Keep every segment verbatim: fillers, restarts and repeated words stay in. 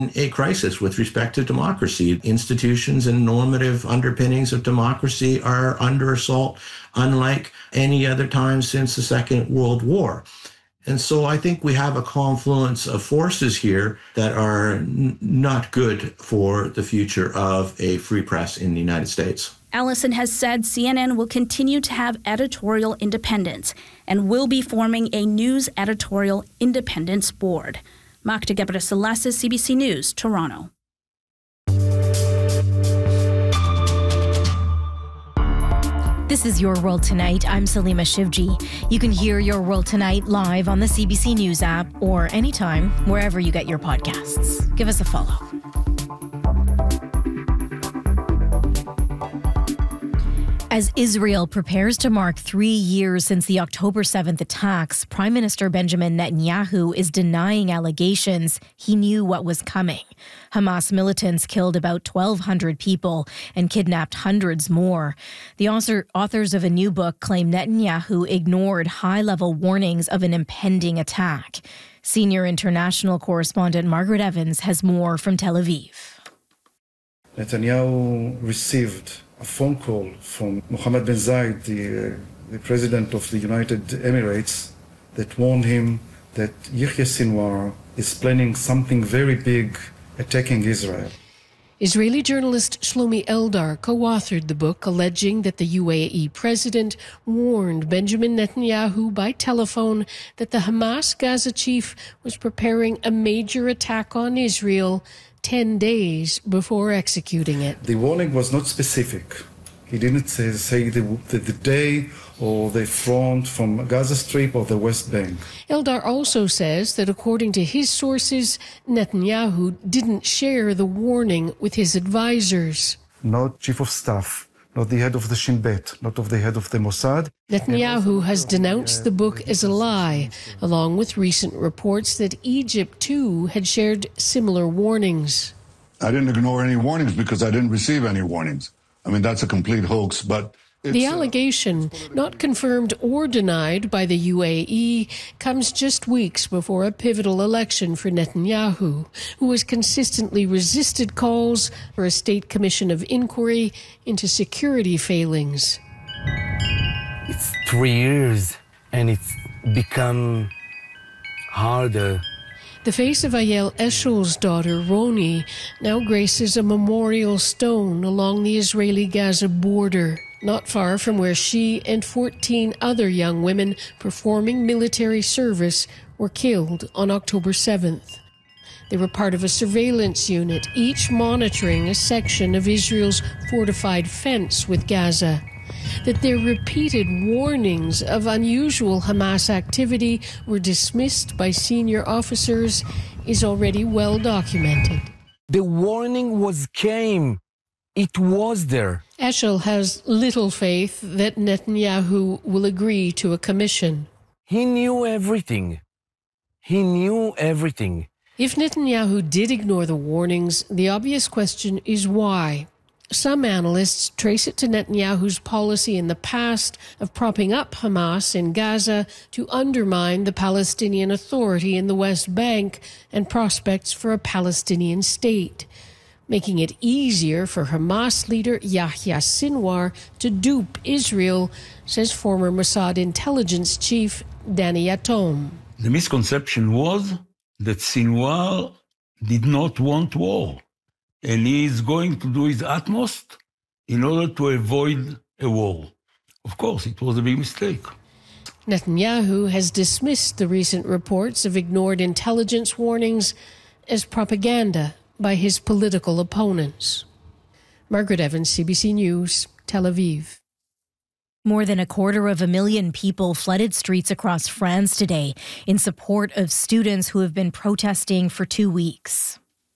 a crisis with respect to democracy. Institutions and normative underpinnings of democracy are under assault, unlike any other time since the Second World War. And so I think we have a confluence of forces here that are n- not good for the future of a free press in the United States. Allison has said C N N will continue to have editorial independence and will be forming a news editorial independence board. Magda Gebrselassie, C B C News, Toronto. This is Your World Tonight. I'm Salima Shivji. You can hear Your World Tonight live on the C B C News app or anytime, wherever you get your podcasts. Give us a follow. As Israel prepares to mark three years since the October seventh attacks, Prime Minister Benjamin Netanyahu is denying allegations he knew what was coming. Hamas militants killed about twelve hundred people and kidnapped hundreds more. The author, authors of a new book claim Netanyahu ignored high-level warnings of an impending attack. Senior international correspondent Margaret Evans has more from Tel Aviv. Netanyahu received a phone call from Mohammed bin Zayed, the, uh, the president of the United Emirates, that warned him that Yahya Sinwar is planning something very big, attacking Israel. Israeli journalist Shlomi Eldar co-authored the book alleging that the U A E president warned Benjamin Netanyahu by telephone that the Hamas Gaza chief was preparing a major attack on Israel ten days before executing it. The warning was not specific. He didn't say, say the, the, the day or the front from Gaza Strip or the West Bank. Eldar also says that according to his sources, Netanyahu didn't share the warning with his advisors. Not chief of staff, not the head of the Shin Bet, not of the head of the Mossad. Netanyahu has denounced the book as a lie, along with recent reports that Egypt, too, had shared similar warnings. I didn't ignore any warnings because I didn't receive any warnings. I mean, that's a complete hoax, but... The allegation, not confirmed or denied by the U A E, comes just weeks before a pivotal election for Netanyahu, who has consistently resisted calls for a state commission of inquiry into security failings. It's three years, and it's become harder. The face of Ayel Eshel's daughter, Roni, now graces a memorial stone along the Israeli-Gaza border, not far from where she and fourteen other young women performing military service were killed on October seventh. They were part of a surveillance unit, each monitoring a section of Israel's fortified fence with Gaza. That their repeated warnings of unusual Hamas activity were dismissed by senior officers is already well documented. The warning was came. It was there. Eshel has little faith that Netanyahu will agree to a commission. He knew everything. He knew everything. If Netanyahu did ignore the warnings, the obvious question is why. Some analysts trace it to Netanyahu's policy in the past of propping up Hamas in Gaza to undermine the Palestinian Authority in the West Bank and prospects for a Palestinian state, making it easier for Hamas leader Yahya Sinwar to dupe Israel, says former Mossad intelligence chief Danny Yatom. The misconception was that Sinwar did not want war, and he is going to do his utmost in order to avoid a war. Of course, it was a big mistake. Netanyahu has dismissed the recent reports of ignored intelligence warnings as propaganda by his political opponents. Margaret Evans, C B C News, Tel Aviv. More than a quarter of a million people flooded streets across France today in support of students who have been protesting for two weeks.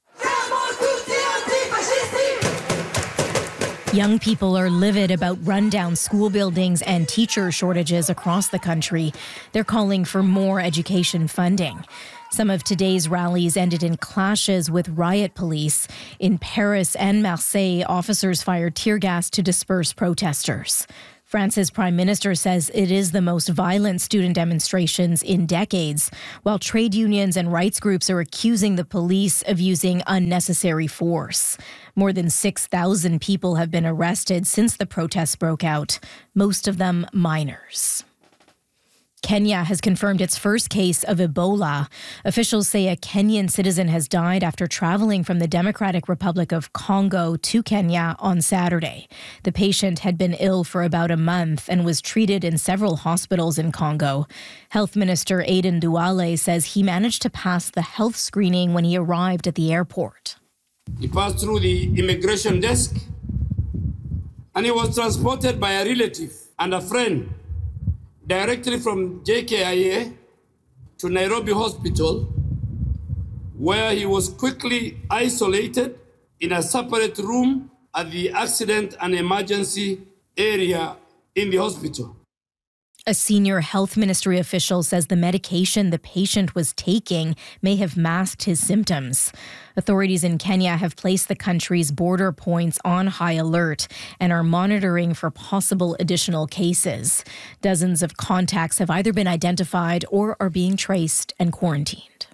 Young people are livid about rundown school buildings and teacher shortages across the country. They're calling for more education funding. Some of today's rallies ended in clashes with riot police. In Paris and Marseille, officers fired tear gas to disperse protesters. France's prime minister says it is the most violent student demonstrations in decades, while trade unions and rights groups are accusing the police of using unnecessary force. More than six thousand people have been arrested since the protests broke out, most of them minors. Kenya has confirmed its first case of Ebola. Officials say a Kenyan citizen has died after traveling from the Democratic Republic of Congo to Kenya on Saturday. The patient had been ill for about a month and was treated in several hospitals in Congo. Health Minister Aden Duale says he managed to pass the health screening when he arrived at the airport. He passed through the immigration desk and he was transported by a relative and a friend directly from J K I A to Nairobi Hospital, where he was quickly isolated in a separate room at the accident and emergency area in the hospital. A senior health ministry official says the medication the patient was taking may have masked his symptoms. Authorities in Kenya have placed the country's border points on high alert and are monitoring for possible additional cases. Dozens of contacts have either been identified or are being traced and quarantined.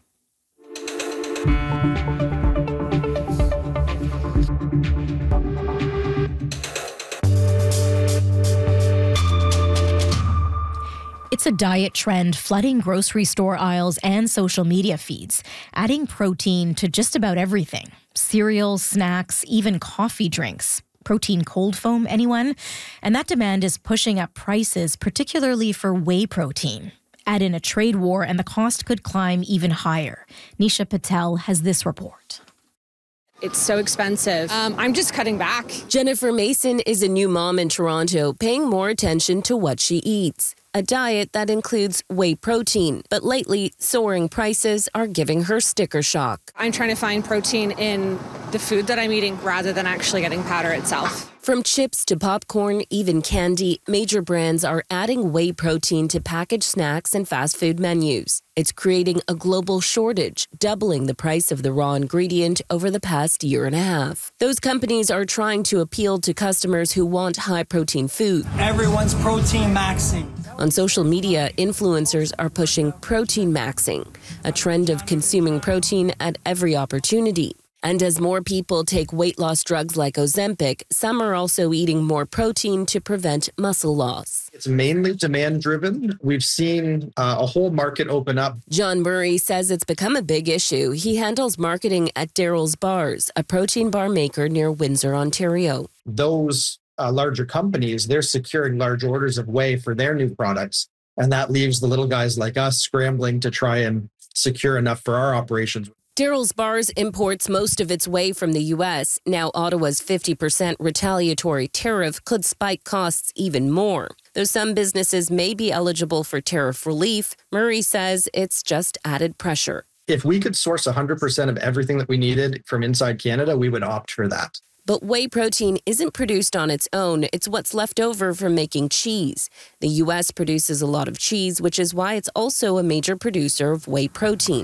It's a diet trend flooding grocery store aisles and social media feeds, adding protein to just about everything. Cereals, snacks, even coffee drinks. Protein cold foam, anyone? And that demand is pushing up prices, particularly for whey protein. Add in a trade war and the cost could climb even higher. Nisha Patel has this report. It's so expensive. Um, I'm just cutting back. Jennifer Mason is a new mom in Toronto, paying more attention to what she eats. A diet that includes whey protein. But lately, soaring prices are giving her sticker shock. I'm trying to find protein in the food that I'm eating rather than actually getting powder itself. From chips to popcorn, even candy, major brands are adding whey protein to packaged snacks and fast food menus. It's creating a global shortage, doubling the price of the raw ingredient over the past year and a half. Those companies are trying to appeal to customers who want high-protein food. Everyone's protein maxing. On social media, influencers are pushing protein maxing, a trend of consuming protein at every opportunity. And as more people take weight loss drugs like Ozempic, some are also eating more protein to prevent muscle loss. It's mainly demand driven. We've seen uh, a whole market open up. John Murray says it's become a big issue. He handles marketing at Daryl's Bars, a protein bar maker near Windsor, Ontario. Those uh, larger companies, they're securing large orders of whey for their new products. And that leaves the little guys like us scrambling to try and secure enough for our operations. Daryl's Bars imports most of its whey from the U S. Now Ottawa's fifty percent retaliatory tariff could spike costs even more. Though some businesses may be eligible for tariff relief, Murray says it's just added pressure. If we could source one hundred percent of everything that we needed from inside Canada, we would opt for that. But whey protein isn't produced on its own. It's what's left over from making cheese. The U S produces a lot of cheese, which is why it's also a major producer of whey protein.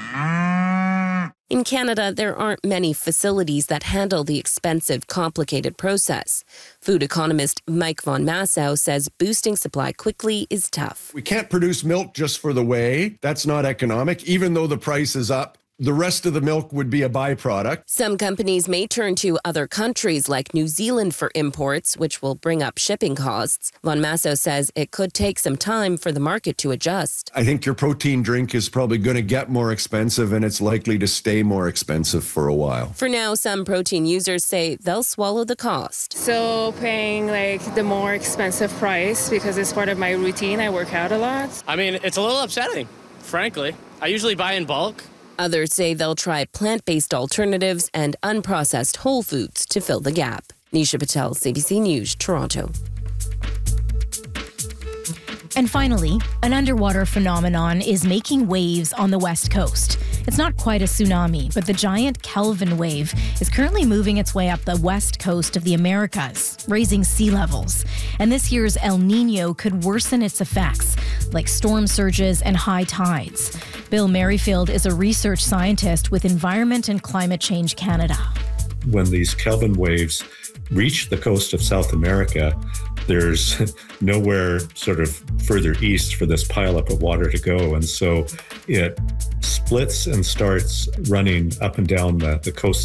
In Canada, there aren't many facilities that handle the expensive, complicated process. Food economist Mike Von Massow says boosting supply quickly is tough. We can't produce milk just for the whey. That's not economic, even though the price is up. The rest of the milk would be a byproduct. Some companies may turn to other countries like New Zealand for imports, which will bring up shipping costs. Von Massow says it could take some time for the market to adjust. I think your protein drink is probably going to get more expensive, and it's likely to stay more expensive for a while. For now, some protein users say they'll swallow the cost. So paying like the more expensive price because it's part of my routine. I work out a lot. I mean, it's a little upsetting, frankly. I usually buy in bulk. Others say they'll try plant-based alternatives and unprocessed whole foods to fill the gap. Nisha Patel, C B C News, Toronto. And finally, an underwater phenomenon is making waves on the West Coast. It's not quite a tsunami, but the giant Kelvin wave is currently moving its way up the west coast of the Americas, raising sea levels. And this year's El Niño could worsen its effects, like storm surges and high tides. Bill Merrifield is a research scientist with Environment and Climate Change Canada. When these Kelvin waves reach the coast of South America, There's nowhere sort of further east for this pileup of water to go. And so it splits and starts running up and down the, the coast